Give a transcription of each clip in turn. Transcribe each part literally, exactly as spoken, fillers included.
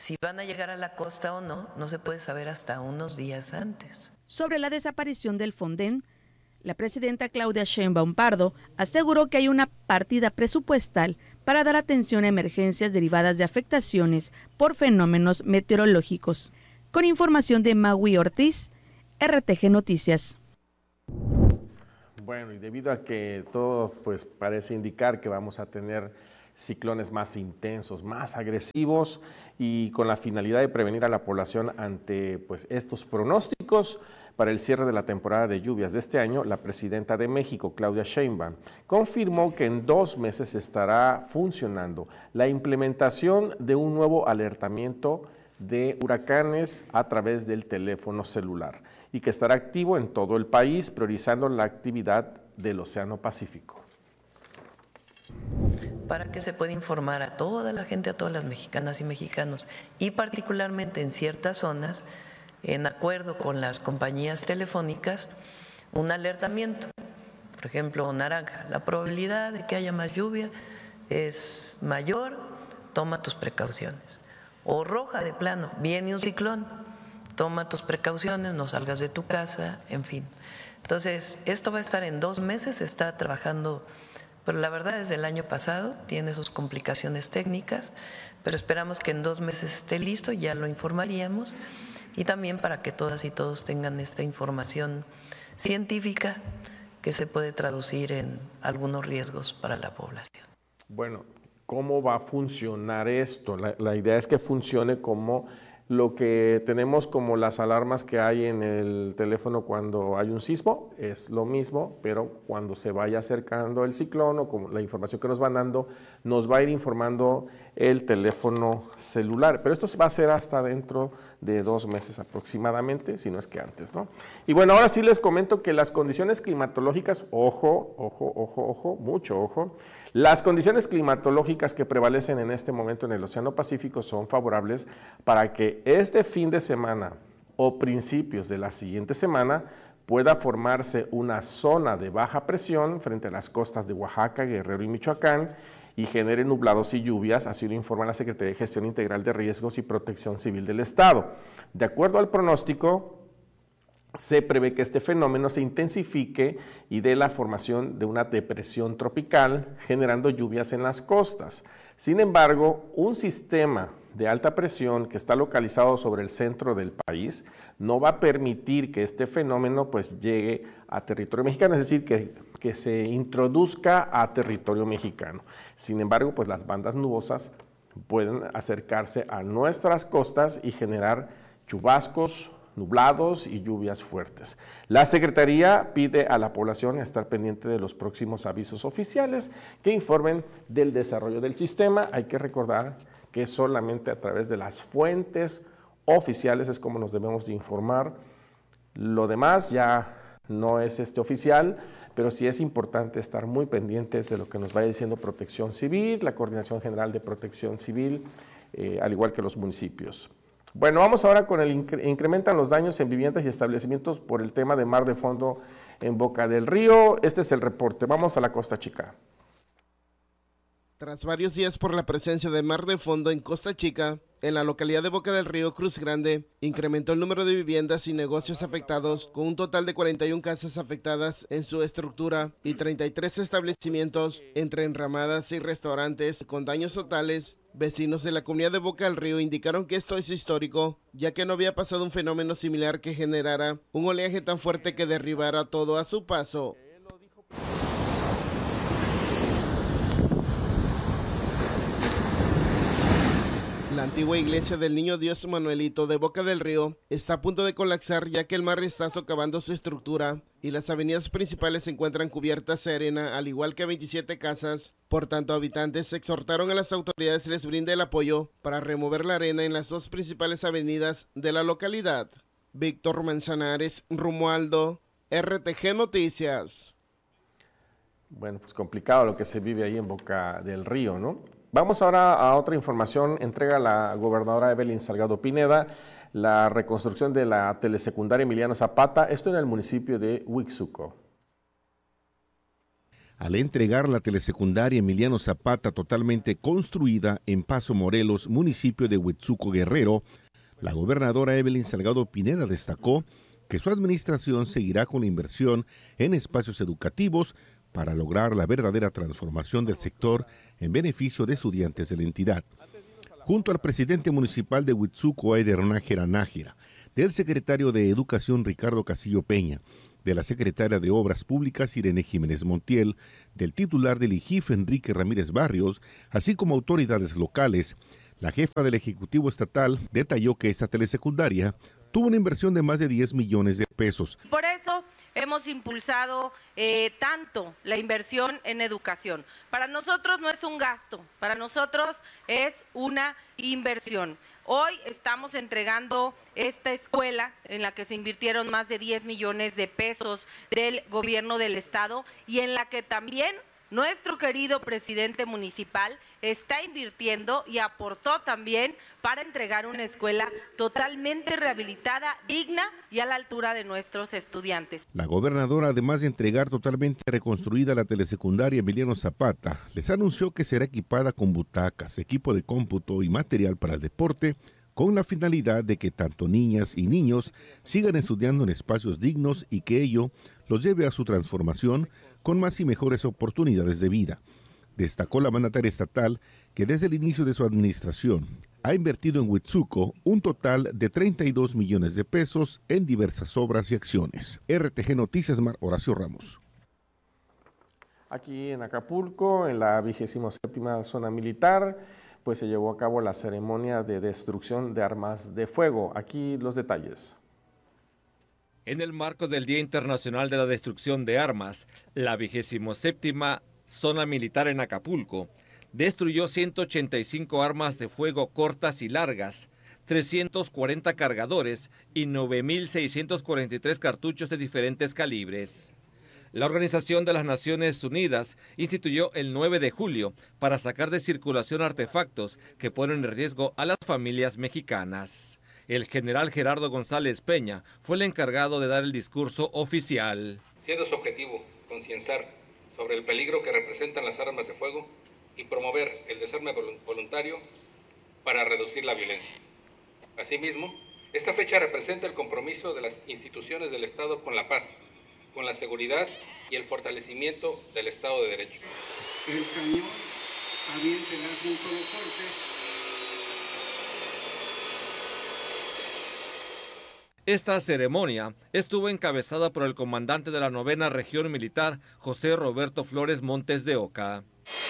Si van a llegar a la costa o no, no se puede saber hasta unos días antes. Sobre la desaparición del Fonden, la presidenta Claudia Sheinbaum Pardo aseguró que hay una partida presupuestal para dar atención a emergencias derivadas de afectaciones por fenómenos meteorológicos. Con información de Maui Ortiz, R T G Noticias. Bueno, y debido a que todo pues parece indicar que vamos a tener ciclones más intensos, más agresivos y con la finalidad de prevenir a la población ante pues estos pronósticos para el cierre de la temporada de lluvias de este año, la presidenta de México, Claudia Sheinbaum, confirmó que en dos meses estará funcionando la implementación de un nuevo alertamiento de huracanes a través del teléfono celular y que estará activo en todo el país, priorizando la actividad del Océano Pacífico. Para que se pueda informar a toda la gente, a todas las mexicanas y mexicanos, y particularmente en ciertas zonas, en acuerdo con las compañías telefónicas, un alertamiento. Por ejemplo, naranja, la probabilidad de que haya más lluvia es mayor, toma tus precauciones. O roja de plano, viene un ciclón, toma tus precauciones, no salgas de tu casa, en fin. Entonces, esto va a estar en dos meses, se está trabajando, pero la verdad desde el año pasado, tiene sus complicaciones técnicas, pero esperamos que en dos meses esté listo, ya lo informaríamos, y también para que todas y todos tengan esta información científica que se puede traducir en algunos riesgos para la población. Bueno, ¿cómo va a funcionar esto? La, la idea es que funcione como lo que tenemos como las alarmas que hay en el teléfono cuando hay un sismo, es lo mismo, pero cuando se vaya acercando el ciclón o como la información que nos van dando, nos va a ir informando el teléfono celular. Pero esto se va a hacer hasta dentro de dos meses aproximadamente, si no es que antes, ¿no? Y bueno, ahora sí les comento que las condiciones climatológicas, ojo, ojo, ojo, ojo, mucho ojo, las condiciones climatológicas que prevalecen en este momento en el Océano Pacífico son favorables para que este fin de semana o principios de la siguiente semana pueda formarse una zona de baja presión frente a las costas de Oaxaca, Guerrero y Michoacán y genere nublados y lluvias, así lo informa la Secretaría de Gestión Integral de Riesgos y Protección Civil del Estado. De acuerdo al pronóstico, se prevé que este fenómeno se intensifique y dé la formación de una depresión tropical, generando lluvias en las costas. Sin embargo, un sistema de alta presión que está localizado sobre el centro del país no va a permitir que este fenómeno pues llegue a territorio mexicano, es decir, que, que se introduzca a territorio mexicano. Sin embargo, pues las bandas nubosas pueden acercarse a nuestras costas y generar chubascos, nublados y lluvias fuertes. La Secretaría pide a la población estar pendiente de los próximos avisos oficiales que informen del desarrollo del sistema. Hay que recordar que solamente a través de las fuentes oficiales es como nos debemos de informar. Lo demás ya no es este oficial, pero sí es importante estar muy pendientes de lo que nos vaya diciendo Protección Civil, la Coordinación General de Protección Civil, eh, al igual que los municipios. Bueno, vamos ahora con el incre incrementan los daños en viviendas y establecimientos por el tema de mar de fondo en Boca del Río. Este es el reporte. Vamos a la Costa Chica. Tras varios días por la presencia de mar de fondo en Costa Chica, en la localidad de Boca del Río, Cruz Grande, incrementó el número de viviendas y negocios afectados, con un total de cuarenta y una casas afectadas en su estructura y treinta y tres establecimientos, entre enramadas y restaurantes, con daños totales. Vecinos de la comunidad de Boca del Río indicaron que esto es histórico, ya que no había pasado un fenómeno similar que generara un oleaje tan fuerte que derribara todo a su paso. La antigua iglesia del Niño Dios Manuelito de Boca del Río está a punto de colapsar, ya que el mar está socavando su estructura y las avenidas principales se encuentran cubiertas de arena, al igual que veintisiete casas. Por tanto, habitantes exhortaron a las autoridades les brinde el apoyo para remover la arena en las dos principales avenidas de la localidad. Víctor Manzanares, Romualdo, R T G Noticias. Bueno, pues complicado lo que se vive ahí en Boca del Río, ¿no? Vamos ahora a otra información. Entrega la gobernadora Evelyn Salgado Pineda la reconstrucción de la telesecundaria Emiliano Zapata, esto en el municipio de Huixuco. al entregar la telesecundaria Emiliano Zapata totalmente construida en Paso Morelos, municipio de Huitzuco, Guerrero, la gobernadora Evelyn Salgado Pineda destacó que su administración seguirá con la inversión en espacios educativos para lograr la verdadera transformación del sector en beneficio de estudiantes de la entidad. Junto al presidente municipal de Huitzuco, Eider Nájera Nájera, del secretario de Educación Ricardo Casillo Peña, de la secretaria de Obras Públicas Irene Jiménez Montiel, del titular del I G I F Enrique Ramírez Barrios, así como autoridades locales, la jefa del Ejecutivo Estatal detalló que esta telesecundaria tuvo una inversión de más de diez millones de pesos. Por eso hemos impulsado eh, tanto la inversión en educación. Para nosotros no es un gasto, para nosotros es una inversión. Hoy estamos entregando esta escuela en la que se invirtieron más de diez millones de pesos del gobierno del estado y en la que también nuestro querido presidente municipal está invirtiendo y aportó también para entregar una escuela totalmente rehabilitada, digna y a la altura de nuestros estudiantes. La gobernadora, además de entregar totalmente reconstruida la telesecundaria Emiliano Zapata, les anunció que será equipada con butacas, equipo de cómputo y material para el deporte, con la finalidad de que tanto niñas y niños sigan estudiando en espacios dignos y que ello los lleve a su transformación con más y mejores oportunidades de vida. Destacó la mandataria estatal que desde el inicio de su administración ha invertido en Huitzuco un total de treinta y dos millones de pesos en diversas obras y acciones. R T G Noticias, Mar Horacio Ramos. Aquí en Acapulco, en la vigésima séptima zona militar, pues se llevó a cabo la ceremonia de destrucción de armas de fuego. Aquí los detalles. En el marco del Día Internacional de la Destrucción de Armas, la vigésima séptima zona militar en Acapulco destruyó ciento ochenta y cinco armas de fuego cortas y largas, trescientos cuarenta cargadores y nueve mil seiscientos cuarenta y tres cartuchos de diferentes calibres. La Organización de las Naciones Unidas instituyó el nueve de julio para sacar de circulación artefactos que ponen en riesgo a las familias mexicanas. El general Gerardo González Peña fue el encargado de dar el discurso oficial. Siendo su objetivo concienciar sobre el peligro que representan las armas de fuego y promover el desarme voluntario para reducir la violencia. Asimismo, esta fecha representa el compromiso de las instituciones del Estado con la paz, con la seguridad y el fortalecimiento del Estado de Derecho. El cañón avienta el arco un solo corte. Esta ceremonia estuvo encabezada por el comandante de la novena región militar, José Roberto Flores Montes de Oca.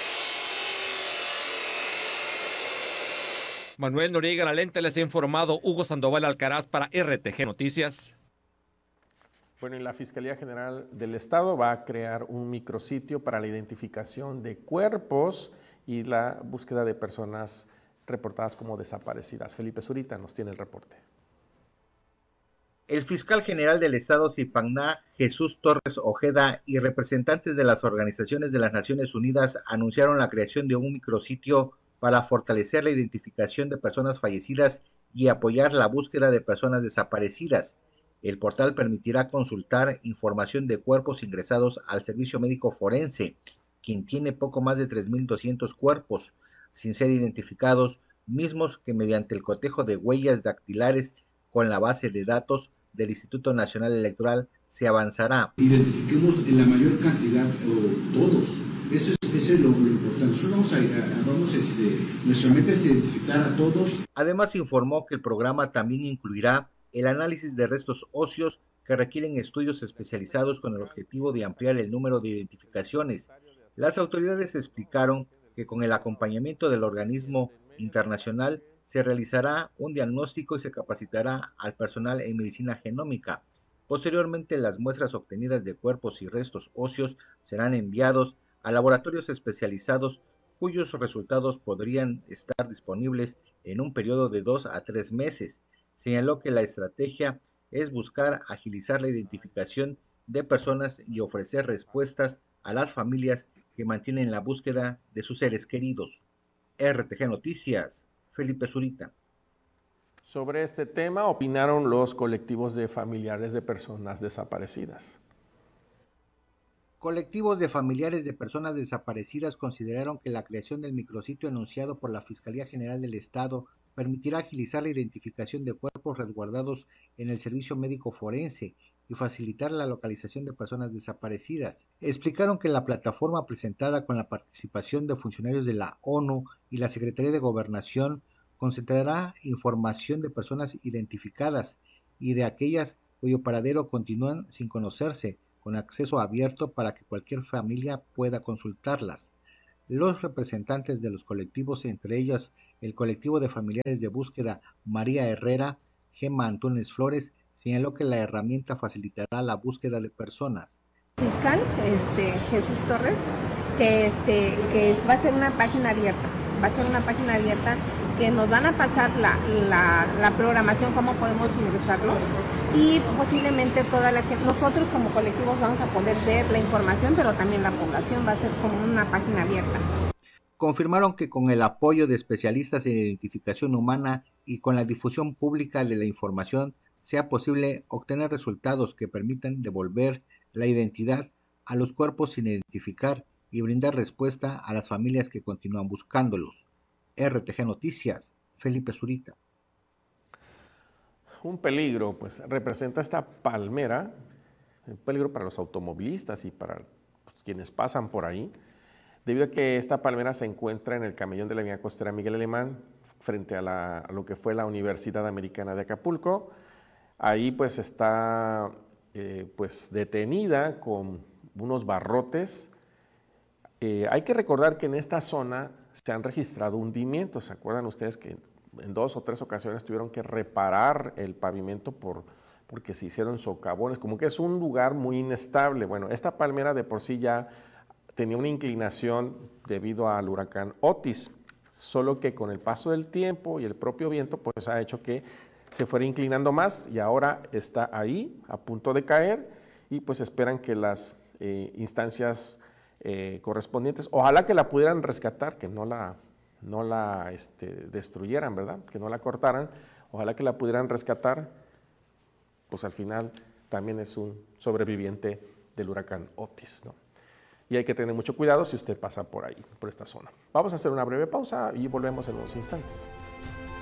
Manuel Noriega Lalente les ha informado, Hugo Sandoval Alcaraz para R T G Noticias. Bueno, y la Fiscalía General del Estado va a crear un micrositio para la identificación de cuerpos y la búsqueda de personas reportadas como desaparecidas. Felipe Zurita nos tiene el reporte. El fiscal general del Estado Zipagná, Jesús Torres Ojeda, y representantes de las organizaciones de las Naciones Unidas anunciaron la creación de un micrositio para fortalecer la identificación de personas fallecidas y apoyar la búsqueda de personas desaparecidas. El portal permitirá consultar información de cuerpos ingresados al servicio médico forense, quien tiene poco más de tres mil doscientos cuerpos sin ser identificados, mismos que mediante el cotejo de huellas dactilares con la base de datos del Instituto Nacional Electoral se avanzará. Identifiquemos en la mayor cantidad, o todos. Eso es, eso es lo, lo importante. Nosotros vamos a, a vamos este, nuestra meta es identificar a todos. Además informó que el programa también incluirá el análisis de restos óseos que requieren estudios especializados con el objetivo de ampliar el número de identificaciones. Las autoridades explicaron que con el acompañamiento del organismo internacional se realizará un diagnóstico y se capacitará al personal en medicina genómica. Posteriormente, las muestras obtenidas de cuerpos y restos óseos serán enviados a laboratorios especializados cuyos resultados podrían estar disponibles en un periodo de dos a tres meses. Señaló que la estrategia es buscar agilizar la identificación de personas y ofrecer respuestas a las familias que mantienen la búsqueda de sus seres queridos. R T G Noticias, Felipe Zurita. Sobre este tema opinaron los colectivos de familiares de personas desaparecidas. Colectivos de familiares de personas desaparecidas consideraron que la creación del micrositio anunciado por la Fiscalía General del Estado permitirá agilizar la identificación de cuerpos resguardados en el servicio médico forense y facilitar la localización de personas desaparecidas. Explicaron que la plataforma presentada con la participación de funcionarios de la ONU y la Secretaría de Gobernación concentrará información de personas identificadas y de aquellas cuyo paradero continúan sin conocerse, con acceso abierto para que cualquier familia pueda consultarlas. Los representantes de los colectivos, entre ellos el colectivo de familiares de búsqueda María Herrera, Gemma Antunes Flores, señaló que la herramienta facilitará la búsqueda de personas. Fiscal este, Jesús Torres, que, este, que va a ser una página abierta, va a ser una página abierta que nos van a pasar la, la, la programación, cómo podemos ingresarlo, y posiblemente toda la gente, nosotros como colectivos vamos a poder ver la información, pero también la población va a ser como una página abierta. Confirmaron que con el apoyo de especialistas en identificación humana y con la difusión pública de la información, sea posible obtener resultados que permitan devolver la identidad a los cuerpos sin identificar y brindar respuesta a las familias que continúan buscándolos. R T G Noticias, Felipe Zurita. Un peligro, pues, representa esta palmera, un peligro para los automovilistas y para pues, quienes pasan por ahí, debido a que esta palmera se encuentra en el camellón de la avenida costera Miguel Alemán, frente a, la, a lo que fue la Universidad Americana de Acapulco. Ahí pues está eh, pues, detenida con unos barrotes. Eh, hay que recordar que en esta zona se han registrado hundimientos. ¿Se acuerdan ustedes que en dos o tres ocasiones tuvieron que reparar el pavimento por, porque se hicieron socavones? Como que es un lugar muy inestable. Bueno, esta palmera de por sí ya tenía una inclinación debido al huracán Otis, solo que con el paso del tiempo y el propio viento pues ha hecho que se fuera inclinando más y ahora está ahí a punto de caer y pues esperan que las eh, instancias eh, correspondientes, ojalá que la pudieran rescatar, que no la, no la este, destruyeran, ¿verdad? Que no la cortaran, ojalá que la pudieran rescatar, pues al final también es un sobreviviente del huracán Otis, ¿no? Y hay que tener mucho cuidado si usted pasa por ahí, por esta zona. Vamos a hacer una breve pausa y volvemos en unos instantes.